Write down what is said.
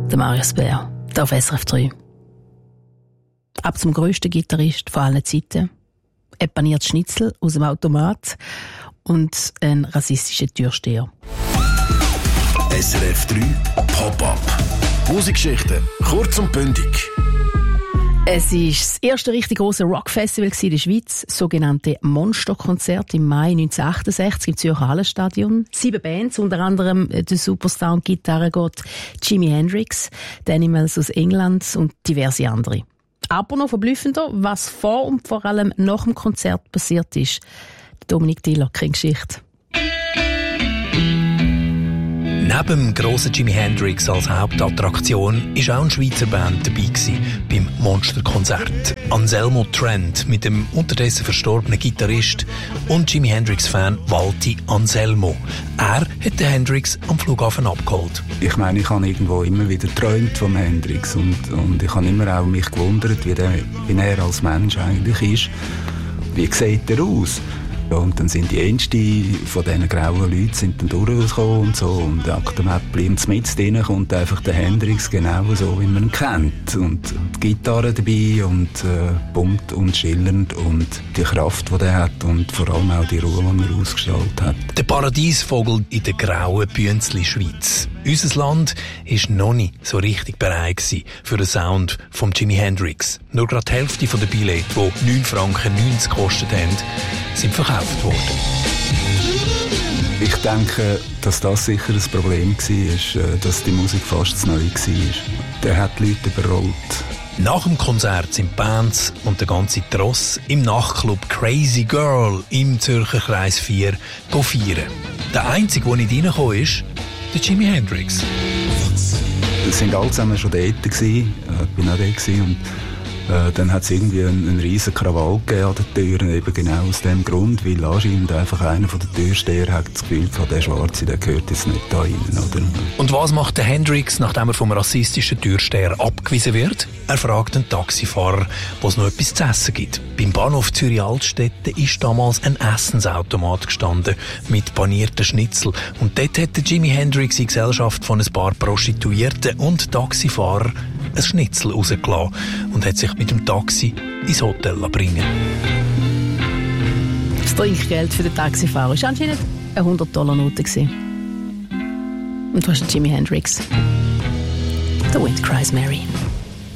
Der Marius Bär, der auf SRF 3. Ab zum grössten Gitarrist von allen Zeiten. Er paniert Schnitzel aus dem Automat und ein rassistischer Türsteher. SRF 3 Pop-Up. Musikgeschichten, kurz und bündig. Es war das erste richtig grosse Rockfestival in der Schweiz, das sogenannte Monsterkonzert im Mai 1968 im Zürcher Hallenstadion. 7 Bands, unter anderem der Superstar und Gitarrengott Jimi Hendrix, die Animals aus England und diverse andere. Aber noch verblüffender, was vor und vor allem nach dem Konzert passiert ist. Dominik Diller, keine Geschichte. Neben dem grossen Jimi Hendrix als Hauptattraktion war auch eine Schweizer Band dabei beim Monsterkonzert. Anselmo Trent mit dem unterdessen verstorbenen Gitarrist und Jimi Hendrix-Fan Walti Anselmo. Er hat den Hendrix am Flughafen abgeholt. Ich meine, ich habe irgendwo immer wieder geträumt vom Hendrix und ich habe immer auch mich gewundert, wie er als Mensch eigentlich ist. Wie sieht er aus? Ja, und dann sind die Ängste von diesen grauen Leuten sind dann durchgekommen und so. Und der Aktenmäppli und mit drin kommt einfach der Hendrix genau so, wie man ihn kennt. Und die Gitarre dabei und bunt und schillernd und die Kraft, die er hat und vor allem auch die Ruhe, die er ausgestrahlt hat. Der Paradiesvogel in der grauen Bünzli Schweiz. Unser Land war noch nicht so richtig bereit für den Sound von Jimi Hendrix. Nur gerade die Hälfte der Billette, die 9,90 Franken gekostet haben, sind verkauft worden. Ich denke, dass das sicher ein Problem war, dass die Musik fast zu neu war. Der hat die Leute überrollt. Nach dem Konzert sind Bands und der ganze Tross im Nachtclub Crazy Girl im Zürcher Kreis 4 feiern. Der Einzige, der nicht reingekommen ist, der Jimi Hendrix. Das sind alle zusammen schon dort gewesen. Ich bin auch dort gewesen. Und dann hat es irgendwie einen riesen Krawall gegeben an den Türen, eben genau aus dem Grund, weil anscheinend einfach einer von den Türstehern hat das Gefühl gehabt, der Schwarze, der gehört jetzt nicht da rein, oder? Und was macht der Hendrix, nachdem er vom rassistischen Türsteher abgewiesen wird? Er fragt einen Taxifahrer, wo es noch etwas zu essen gibt. Beim Bahnhof Zürich-Altstetten ist damals ein Essensautomat gestanden mit panierten Schnitzel. Und dort hat Jimi Hendrix in Gesellschaft von ein paar Prostituierten und Taxifahrer ein Schnitzel rausgelassen und hat sich mit dem Taxi ins Hotel bringen. Das Trinkgeld für den Taxifahrer war anscheinend eine $100-Note. Und du hast Jimi Hendrix. The Wind Cries Mary.